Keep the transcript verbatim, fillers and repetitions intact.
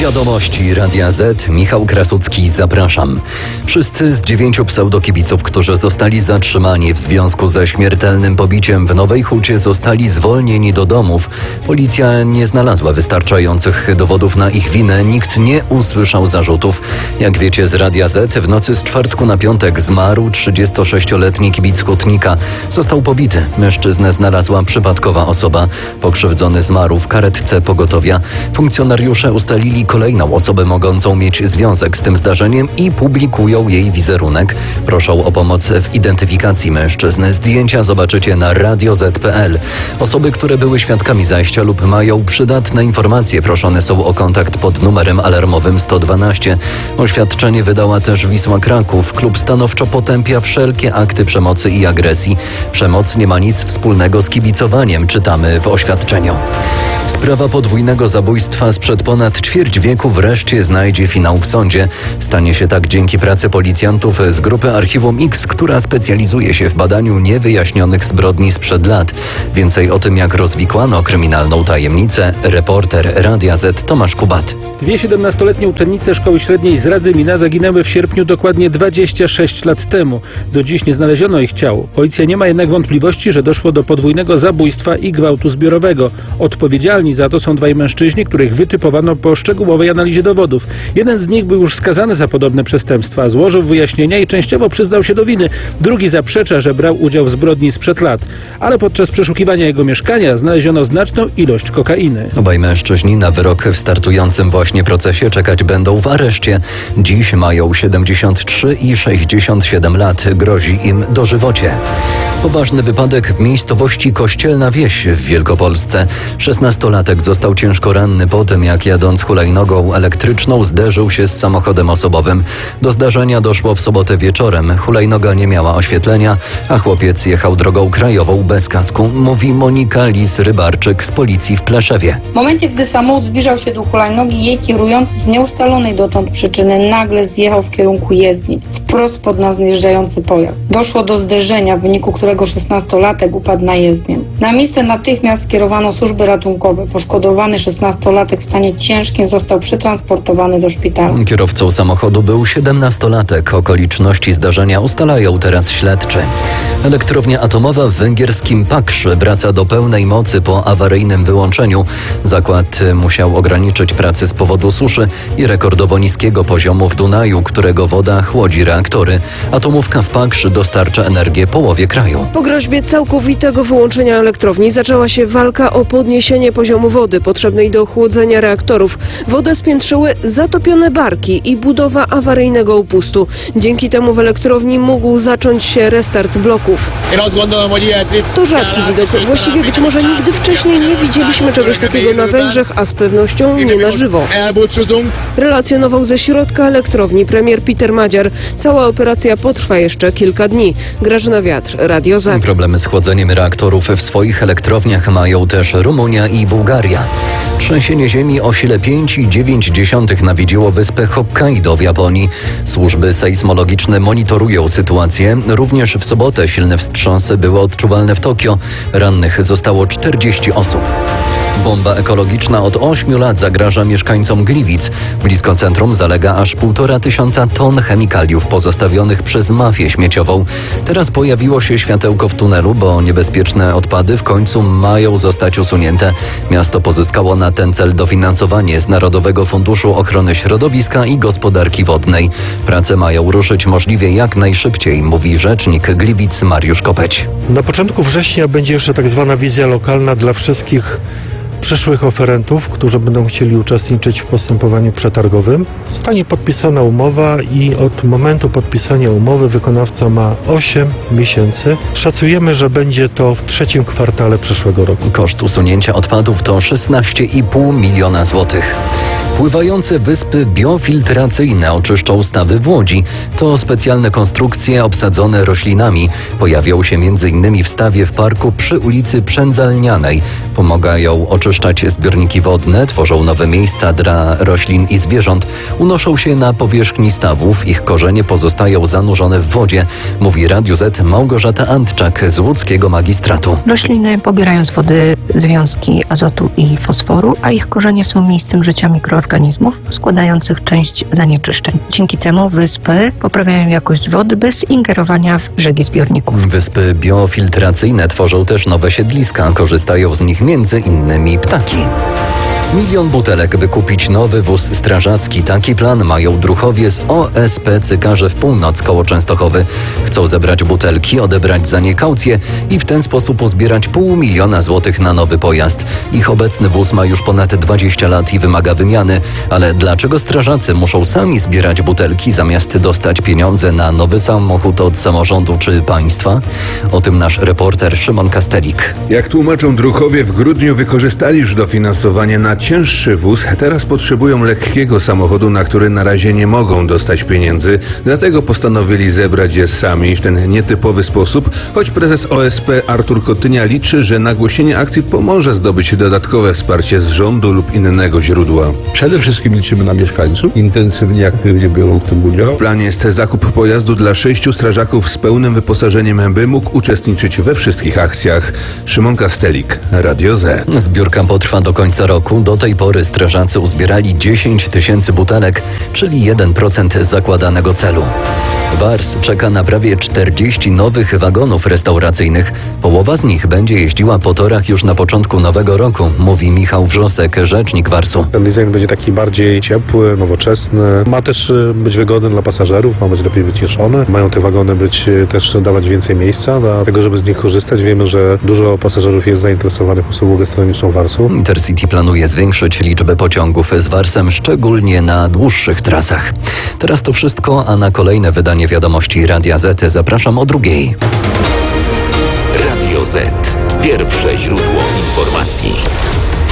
Wiadomości Radia Z. Michał Krasucki, zapraszam. Wszyscy z dziewięciu pseudokibiców, którzy zostali zatrzymani w związku ze śmiertelnym pobiciem w Nowej Hucie, zostali zwolnieni do domów. Policja nie znalazła wystarczających dowodów na ich winę. Nikt nie usłyszał zarzutów. Jak wiecie z Radia Z, w nocy z czwartku na piątek zmarł trzydziestosześcioletni kibic Hutnika. Został pobity. Mężczyznę znalazła przypadkowa osoba. Pokrzywdzony zmarł w karetce pogotowia. Funkcjonariusze ustalili kolejną osobę mogącą mieć związek z tym zdarzeniem i publikują jej wizerunek. Proszą o pomoc w identyfikacji mężczyzny. Zdjęcia zobaczycie na radio zet kropka pe el. Osoby, które były świadkami zajścia lub mają przydatne informacje, proszone są o kontakt pod numerem alarmowym sto dwanaście. Oświadczenie wydała też Wisła Kraków. Klub stanowczo potępia wszelkie akty przemocy i agresji. Przemoc nie ma nic wspólnego z kibicowaniem, czytamy w oświadczeniu. Sprawa podwójnego zabójstwa sprzed ponad ćwierć wieku wreszcie znajdzie finał w sądzie. Stanie się tak dzięki pracy policjantów z grupy Archiwum X, która specjalizuje się w badaniu niewyjaśnionych zbrodni sprzed lat. Więcej o tym, jak rozwikłano kryminalną tajemnicę, reporter Radia Z Tomasz Kubat. Dwie siedemnastoletnie uczennice szkoły średniej z Radzymina zaginęły w sierpniu dokładnie dwadzieścia sześć lat temu. Do dziś nie znaleziono ich ciał. Policja nie ma jednak wątpliwości, że doszło do podwójnego zabójstwa i gwałtu zbiorowego. Odpowiedzialni za to są dwaj mężczyźni, których wytypowano po szczegółowej analizie dowodów. Jeden z nich był już skazany za podobne przestępstwa, złożył wyjaśnienia i częściowo przyznał się do winy. Drugi zaprzecza, że brał udział w zbrodni sprzed lat. Ale podczas przeszukiwania jego mieszkania znaleziono znaczną ilość kokainy. Obaj mężczyźni na wyrok w startującym właśnie procesie czekać będą w areszcie. Dziś mają siedemdziesiąt trzy i sześćdziesiąt siedem lat. Grozi im dożywocie. Poważny wypadek w miejscowości Kościelna Wieś w Wielkopolsce. szesnastolatek został ciężko ranny po tym, jak jadąc hulajnogą elektryczną zderzył się z samochodem osobowym. Do zdarzenia doszło w sobotę wieczorem. Hulajnoga nie miała oświetlenia, a chłopiec jechał drogą krajową bez kasku, mówi Monika Lis-Rybarczyk z policji w Pleszewie. W momencie, gdy samochód zbliżał się do hulajnogi, jej kierujący z nieustalonej dotąd przyczyny nagle zjechał w kierunku jezdni, wprost pod nadjeżdżający pojazd. Doszło do zderzenia, w wyniku którego szesnastolatek upadł na jezdnię. Na miejsce natychmiast skierowano służby ratunkowe. Poszkodowany szesnastolatek w stanie ciężkim został przetransportowany do szpitala. Kierowcą samochodu był siedemnastolatek. Okoliczności zdarzenia ustalają teraz śledczy. Elektrownia atomowa w węgierskim Pakrze wraca do pełnej mocy po awaryjnym wyłączeniu. Zakład musiał ograniczyć pracy z powodu suszy i rekordowo niskiego poziomu w Dunaju, którego woda chłodzi reaktory. Atomówka w Pakrzy dostarcza energię połowie kraju. Po groźbie całkowitego wyłączenia elektrowni zaczęła się walka o podniesienie poziomu wody potrzebnej do chłodzenia reaktorów. Wodę spiętrzyły zatopione barki i budowa awaryjnego upustu. Dzięki temu w elektrowni mógł zacząć się restart bloków. To rzadki widok. Właściwie być może nigdy wcześniej nie widzieliśmy czegoś takiego na Węgrzech, a z pewnością nie na żywo. Relacjonował ze środka elektrowni premier Peter Madziar. Cała operacja potrwa jeszcze kilka dni. Grażyna Wiatr, Radio Z. Problemy z chłodzeniem reaktorów w swoich elektrowniach mają też Rumunia i Bułgaria. Trzęsienie ziemi o sile pięć i dziewięć dziesiątych nawiedziło wyspę Hokkaido w Japonii. Służby sejsmologiczne monitorują sytuację. Również w sobotę silne wstrząsy były odczuwalne w Tokio. Rannych zostało czterdzieści osób. Bomba ekologiczna od ośmiu lat zagraża mieszkańcom Gliwic. Blisko centrum zalega aż półtora tysiąca ton chemikaliów pozostawionych przez mafię śmieciową. Teraz pojawiło się światełko w tunelu, bo niebezpieczne odpady w końcu mają zostać usunięte. Miasto pozyskało na ten cel dofinansowanie z Narodowego Funduszu Ochrony Środowiska i Gospodarki Wodnej. Prace mają ruszyć możliwie jak najszybciej, mówi rzecznik Gliwic Mariusz Kopeć. Na początku września będzie jeszcze tak zwana wizja lokalna dla wszystkich przyszłych oferentów, którzy będą chcieli uczestniczyć w postępowaniu przetargowym. Zostanie podpisana umowa i od momentu podpisania umowy wykonawca ma osiem miesięcy. Szacujemy, że będzie to w trzecim kwartale przyszłego roku. Koszt usunięcia odpadów to szesnaście i pół miliona złotych. Pływające wyspy biofiltracyjne oczyszczą stawy w Łodzi. To specjalne konstrukcje obsadzone roślinami. Pojawią się między innymi w stawie w parku przy ulicy Przędzalnianej. Pomagają oczyszczać zbiorniki wodne, tworzą nowe miejsca dla roślin i zwierząt. Unoszą się na powierzchni stawów, ich korzenie pozostają zanurzone w wodzie, mówi Radiu Z Małgorzata Antczak z łódzkiego magistratu. Rośliny pobierają z wody związki azotu i fosforu, a ich korzenie są miejscem życia mikroorganizmów. mikroorganizmów składających część zanieczyszczeń. Dzięki temu wyspy poprawiają jakość wody bez ingerowania w brzegi zbiorników. Wyspy biofiltracyjne tworzą też nowe siedliska. Korzystają z nich między innymi ptaki. Milion butelek, by kupić nowy wóz strażacki. Taki plan mają druhowie z O S P Cykarze w północ koło Częstochowy. Chcą zebrać butelki, odebrać za nie kaucję i w ten sposób uzbierać pół miliona złotych na nowy pojazd. Ich obecny wóz ma już ponad dwadzieścia lat i wymaga wymiany. Ale dlaczego strażacy muszą sami zbierać butelki, zamiast dostać pieniądze na nowy samochód od samorządu czy państwa? O tym nasz reporter Szymon Kastelik. Jak tłumaczą druhowie, w grudniu wykorzystali już dofinansowanie na cięższy wóz, teraz potrzebują lekkiego samochodu, na który na razie nie mogą dostać pieniędzy, dlatego postanowili zebrać je sami w ten nietypowy sposób, choć prezes O S P Artur Kotynia liczy, że nagłośnienie akcji pomoże zdobyć dodatkowe wsparcie z rządu lub innego źródła. Przede wszystkim liczymy na mieszkańców, intensywnie, aktywnie biorą w tym udział. W planie jest zakup pojazdu dla sześciu strażaków z pełnym wyposażeniem, by mógł uczestniczyć we wszystkich akcjach. Szymon Kastelik, Radio Z. Zbiórka potrwa do końca roku. Do tej pory strażacy uzbierali dziesięć tysięcy butelek, czyli jeden procent zakładanego celu. Wars czeka na prawie czterdzieści nowych wagonów restauracyjnych. Połowa z nich będzie jeździła po torach już na początku nowego roku, mówi Michał Wrzosek, rzecznik Warsu. Ten design będzie taki bardziej ciepły, nowoczesny. Ma też być wygodny dla pasażerów, ma być lepiej wyciszony. Mają te wagony być też dawać więcej miejsca, dlatego żeby z nich korzystać. Wiemy, że dużo pasażerów jest zainteresowanych usługą gastronomiczną Warsu. Intercity planuje zwiększyć liczbę pociągów z Warsem, szczególnie na dłuższych trasach. Teraz to wszystko, a na kolejne wydanie Wiadomości Radia Z zapraszam o drugiej. Radio Z. Pierwsze źródło informacji.